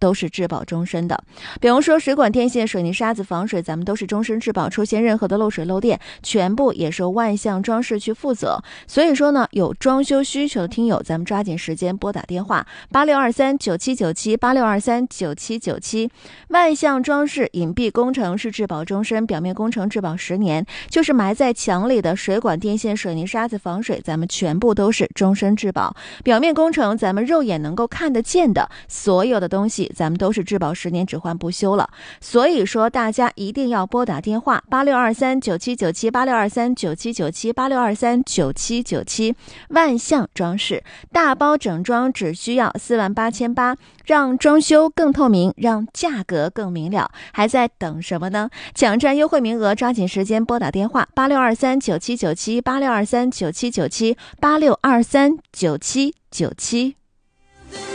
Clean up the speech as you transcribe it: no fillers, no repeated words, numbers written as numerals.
都是质保终身的。比如说水管、电线、水泥、沙子、防水，咱们都是终身质保，出现任何的漏水漏电，全部也是由万象装饰去负责。所以说呢，有装修需求的听友，咱们抓紧时间拨打电话8623979786239797。万象装饰隐蔽工程是质保终身，表面工程质保10年，就是埋在墙里的水管、电线、水泥、沙子、防水，咱们全部都是终身质保。表面工程咱们肉眼能够看得见的所有的东西，咱们都是质保10年，只换不修了。所以说大家一定要拨打电话862397978623979786239797。万象装饰大包整装只需要48800，让装修更透明，让价格更明了，还在等什么呢？抢占优惠名额，抓紧时间拨打电话862397979623979786239797。